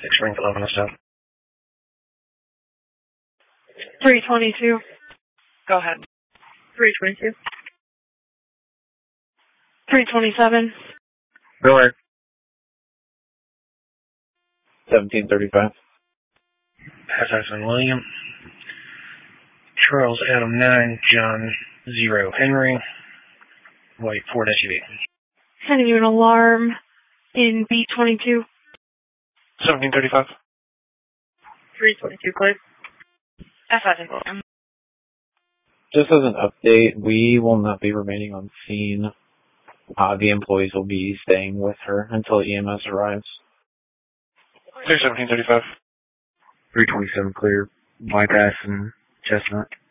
Springfield, Illinois, stop. 322. Go ahead. 322. 327. Go ahead. 1735. Patterson William. Charles Adam 9, John 0 Henry. White Ford SUV. Sending you an alarm in B22. 1735. 322, clear. F5 William. Just as an update, we will not be remaining on scene. The employees will be staying with her until EMS arrives. 1735. 327 clear. Bypass and Chestnut.